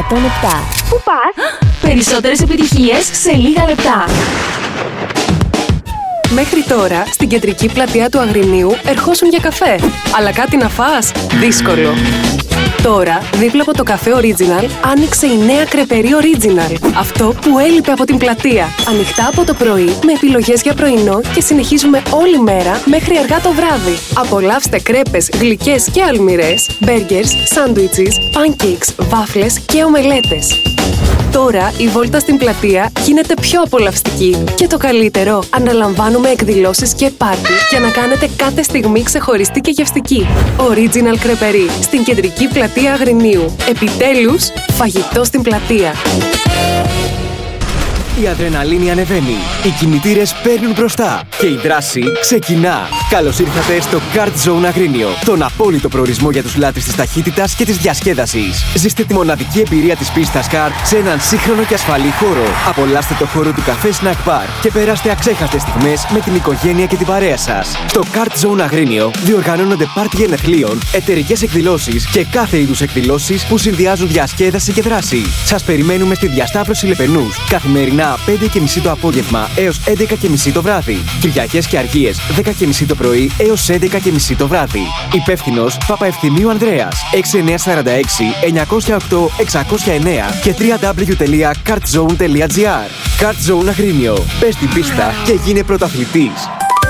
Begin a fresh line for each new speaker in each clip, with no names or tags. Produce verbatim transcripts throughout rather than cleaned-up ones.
εκατόν επτά.
Πού πας?
Περισσότερες επιτυχίες σε λίγα λεπτά.
Μέχρι τώρα, στην κεντρική πλατεία του Αγρινίου ερχόσουν για καφέ. Αλλά κάτι να φας? Δύσκολο. Τώρα, δίπλα από το καφέ Original, άνοιξε η νέα κρεπερί Original. Αυτό που έλειπε από την πλατεία. Ανοιχτά από το πρωί, με επιλογές για πρωινό και συνεχίζουμε όλη μέρα μέχρι αργά το βράδυ. Απολαύστε κρέπες, γλυκές και αλμυρές, μπέργκερς, σάντουιτσες, pancakes, βάφλες και ομελέτες. Τώρα η βόλτα στην πλατεία γίνεται πιο απολαυστική. Και το καλύτερο, αναλαμβάνουμε εκδηλώσεις και πάρτι για να κάνετε κάθε στιγμή ξεχωριστή και γευστική. Original κρεπερί στην κεντρική πλατεία Αγρινίου. Επιτέλους, φαγητό στην πλατεία.
Η αδρεναλίνη ανεβαίνει, οι κινητήρες παίρνουν μπροστά και η δράση ξεκινά. Καλώς ήρθατε στο Kart Zone Αγρίνιο, τον απόλυτο προορισμό για τους λάτρεις της ταχύτητας και της διασκέδασης. Ζήστε τη μοναδική εμπειρία της πίστας Kart σε έναν σύγχρονο και ασφαλή χώρο. Απολαύστε το χώρο του καφέ Snack Bar και περάστε αξέχαστες στιγμές με την οικογένεια και την παρέα σας. Στο Kart Zone Αγρίνιο διοργανώνονται πάρτι γενεθλίων, εταιρικές εκδηλώσεις και κάθε είδους εκδηλώσεις που συνδυάζουν διασκέδαση και δράση. Σας περιμένουμε στη διασταύρωση Λεπενούς καθημερινά πέντε και μισή το απόγευμα έως έντεκα και μισή το βράδυ. Κυριακές και Αργίες δέκα και μισή το πρωί έως έντεκα και μισή το βράδυ. Υπεύθυνος Παπαευθυμίου Ανδρέας έξι εννιά τέσσερα έξι εννιά μηδέν οκτώ έξι μηδέν εννιά και double-u double-u double-u τελεία kartzone τελεία gr. Kart Zone Αγρίνιο. Πες την πίστα και γίνε πρωταθλητής.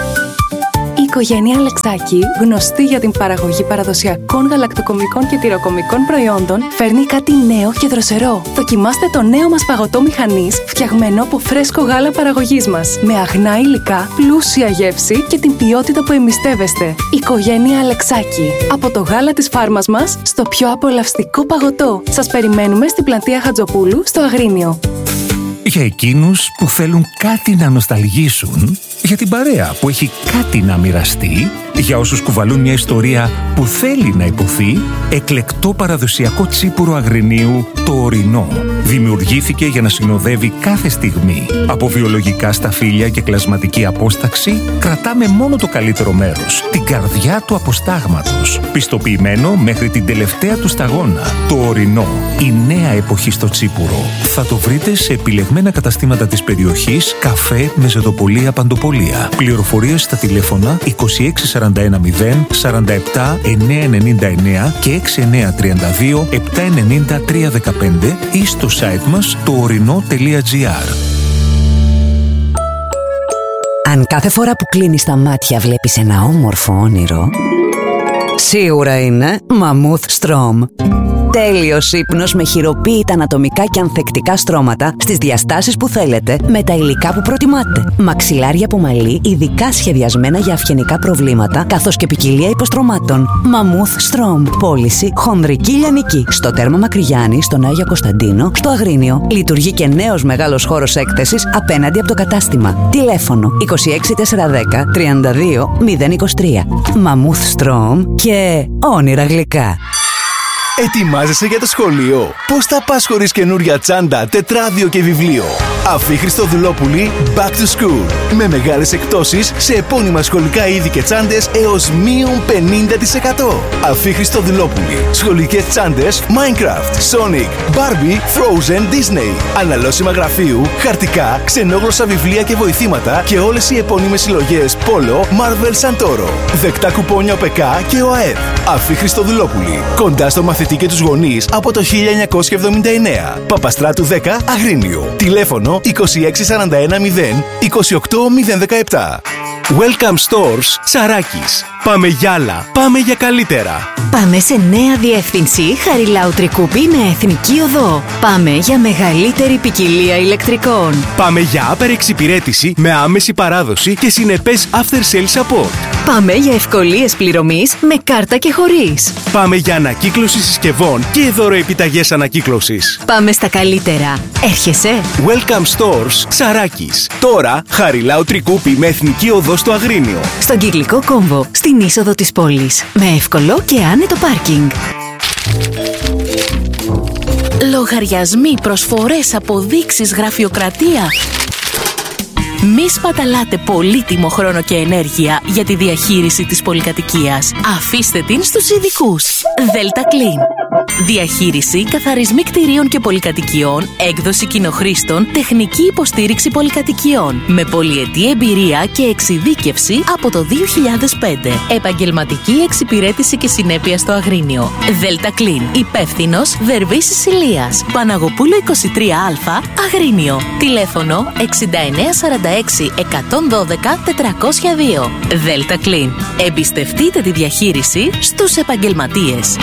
Η οικογένεια Αλεξάκη, γνωστή για την παραγωγή παραδοσιακών γαλακτοκομικών και τυροκομικών προϊόντων, φέρνει κάτι νέο και δροσερό. Δοκιμάστε το νέο μας παγωτό μηχανής, φτιαγμένο από φρέσκο γάλα παραγωγής μας. Με αγνά υλικά, πλούσια γεύση και την ποιότητα που εμπιστεύεστε. Οικογένεια Αλεξάκη. Από το γάλα της φάρμας μας στο πιο απολαυστικό παγωτό. Σας περιμένουμε στην πλατεία Χατζοπούλου, στο Αγρίνιο.
Για εκείνους που θέλουν κάτι να νοσταλγήσουν, για την παρέα που έχει κάτι να μοιραστεί, για όσους κουβαλούν μια ιστορία που θέλει να υποθεί, εκλεκτό παραδοσιακό τσίπουρο Αγρινίου, το Ορεινό. Δημιουργήθηκε για να συνοδεύει κάθε στιγμή. Από βιολογικά σταφύλια και κλασματική απόσταξη, κρατάμε μόνο το καλύτερο μέρος, την καρδιά του αποστάγματος. Πιστοποιημένο μέχρι την τελευταία του σταγόνα. Το Ορεινό, η νέα εποχή στο τσίπουρο. Θα το βρείτε σε επιλεγμένα καταστήματα της περιοχής, καφέ, μεζεδοπολία, παντοπολία. Πληροφορίες στα τηλέφωνα είκοσι έξι σαράντα ένα μηδέν σαράντα επτά εννιακόσια ενενήντα εννέα και έξι εννιακόσια τριάντα δύο επτακόσια ενενήντα τριακόσια δεκαπέντε ή στο site μας το ορεινό τελεία gr.
Αν κάθε φορά που κλείνεις τα μάτια βλέπεις ένα όμορφο όνειρο, σίγουρα είναι Mammoth Strom. Τέλειος ύπνος με χειροποίητα ανατομικά και ανθεκτικά στρώματα στις διαστάσεις που θέλετε με τα υλικά που προτιμάτε. Μαξιλάρια από μαλλί ειδικά σχεδιασμένα για αυγενικά προβλήματα καθώς και ποικιλία υποστρωμάτων. Mammoth Strom. Πώληση χονδρική λιανική. Στο τέρμα Μακρυγιάννη, στον Άγιο Κωνσταντίνο, στο Αγρίνιο. Λειτουργεί και νέος μεγάλος χώρος έκθεσης απέναντι από το κατάστημα. Τηλέφωνο είκοσι έξι τετρακόσια δέκα τριάντα δύο μηδέν είκοσι τρία. Mammoth Strom και όνειρα γλυκά.
Ετοιμάζεσαι για το σχολείο? Πώς θα πας χωρίς καινούρια τσάντα, τετράδιο και βιβλίο? Αφή Χριστοδουλόπουλη Back to School. Με μεγάλες εκπτώσεις σε επώνυμα σχολικά είδη και τσάντες έως μείον πενήντα τοις εκατό. Αφή Χριστοδουλόπουλη. Σχολικές τσάντες Minecraft, Sonic, Barbie, Frozen, Disney. Αναλώσιμα γραφείου, χαρτικά, ξενόγλωσσα βιβλία και βοηθήματα και όλες οι επώνυμες συλλογές Polo, Marvel, Santoro. Δεκτά κουπόνια ΟΠΕΚΑ και ΟΑΕΔ. Αφή Χριστοδουλόπουλη. Κοντά στο μαθητή και τους γονείς από το χίλια εννιακόσια εβδομήντα εννέα. Παπαστράτου δέκα, Αγρίνιο. Τηλέφωνο είκοσι έξι σαράντα ένα μηδέν είκοσι οκτώ μηδέν δεκαεπτά. Welcome Stores Σαράκης. Πάμε για άλλα. Πάμε για καλύτερα.
Πάμε σε νέα διεύθυνση Χαριλάου Τρικούπη με εθνική οδό. Πάμε για μεγαλύτερη ποικιλία ηλεκτρικών.
Πάμε για άπερ εξυπηρέτηση με άμεση παράδοση και συνεπές after sales support.
Πάμε για ευκολίες πληρωμής με κάρτα και χωρίς.
Πάμε για ανακύκλωση συσκευών και δωροεπιταγές ανακύκλωσης.
Πάμε στα καλύτερα. Έρχεσαι?
Welcome Stores Σαράκης. Τώρα Χαριλάου Τρικούπη με εθνική οδό στο Αγρίνιο.
Στον Κυκλικό Κόμβο, στην είσοδο της πόλης. Με εύκολο και άνετο πάρκινγκ. Λογαριασμοί, προσφορές, αποδείξεις, γραφειοκρατία. Μη σπαταλάτε πολύτιμο χρόνο και ενέργεια για τη διαχείριση της πολυκατοικίας. Αφήστε την στους ειδικούς. Delta Clean. Διαχείριση, καθαρισμοί κτηρίων και πολυκατοικιών, έκδοση κοινοχρήστων, τεχνική υποστήριξη πολυκατοικιών. Με πολυετή εμπειρία και εξειδίκευση από το δύο χιλιάδες πέντε. Επαγγελματική εξυπηρέτηση και συνέπεια στο Αγρίνιο. Δέλτα Κλίν. Υπεύθυνος Δερβίσης Ηλίας. Παναγοπούλου είκοσι τρία Α, Αγρίνιο. Τηλέφωνο εξήντα εννέα σαράντα έξι εκατόν δώδεκα τετρακόσια δύο. Δέλτα Κλίν. Εμπιστευτείτε τη διαχείριση στους επαγγελματίες.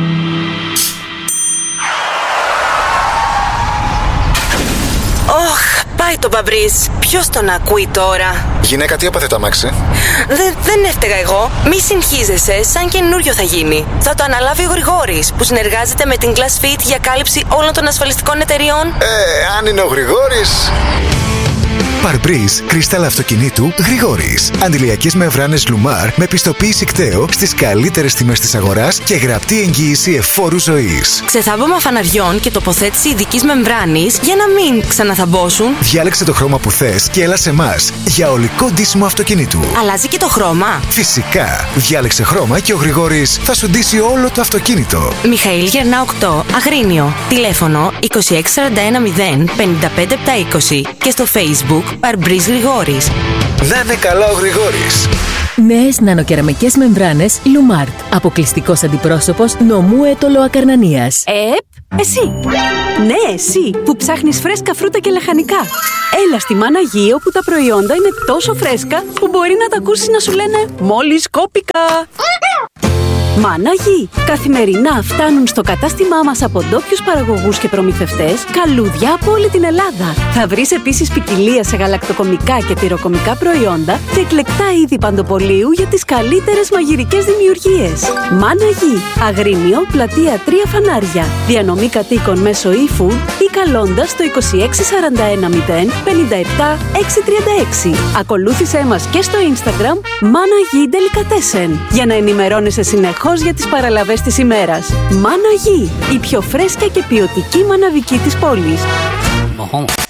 Ωχ, πάει το μπαμπρίς. Ποιος τον ακούει τώρα?
Γυναίκα, τι έπαθε το αμάξι?
Δε, δεν έφταιγα εγώ. Μη συγχύζεσαι, σαν καινούριο θα γίνει. Θα το αναλάβει ο Γρηγόρης, που συνεργάζεται με την Glassfit για κάλυψη όλων των ασφαλιστικών εταιριών.
Ε, αν είναι ο Γρηγόρης.
Παρμπρίζ, κρίσταλ αυτοκινήτου Γρηγόρης. Αντιλιακές μεμβράνες Λουμάρ με πιστοποίηση κταίο στις καλύτερες τιμές της αγοράς και γραπτή εγγύηση εφόρου ζωής.
Ξεθάμπαμα φαναριών και τοποθέτηση ειδικής μεμβράνης για να μην ξαναθαμπόσουν.
Διάλεξε το χρώμα που θες και έλα σε εμάς για ολικό ντύσιμο αυτοκινήτου.
Αλλάζει και το χρώμα?
Φυσικά. Διάλεξε χρώμα και ο Γρηγόρης θα σου ντύσει όλο το αυτοκίνητο.
Μιχαήλ Γερνά οκτώ, Αγρίνιο. Τηλέφωνο είκοσι έξι σαράντα ένα μηδέν πενήντα πέντε επτακόσια είκοσι και στο Facebook Παρμπρίζ Γρηγόρης.
Να είναι καλά ο Γρηγόρης.
Νέες νανοκεραμικές μεμβράνες Λουμάρτ. Αποκλειστικός αντιπρόσωπος νομού Έτολο Ακαρνανίας.
Επ, εσύ. Ναι, εσύ που ψάχνεις φρέσκα φρούτα και λαχανικά. Έλα στη Μάνα Γη, όπου τα προϊόντα είναι τόσο φρέσκα που μπορεί να τα ακούσεις να σου λένε «Μόλις κόπηκα». Μάνα Γη. Καθημερινά φτάνουν στο κατάστημά μας από ντόπιους παραγωγούς και προμηθευτές καλούδια από όλη την Ελλάδα. Θα βρεις επίσης ποικιλία σε γαλακτοκομικά και τυροκομικά προϊόντα και εκλεκτά είδη παντοπολίου για τις καλύτερες μαγειρικές δημιουργίες. Μάνα Γη. Αγρίνιο, πλατεία τρία Φανάρια. Διανομή κατοίκων μέσω e-food ή καλώντας το είκοσι έξι σαράντα ένα μηδέν πενήντα επτά έξι τριάντα έξι. Ακολούθησέ μας και στο Instagram Μάνα Γη Delicatessen για να ενημερώνεσαι συνεχώς για τις παραλαβές της ημέρας. Μάνα Γη, η πιο φρέσκια και ποιοτική μαναβική της πόλης.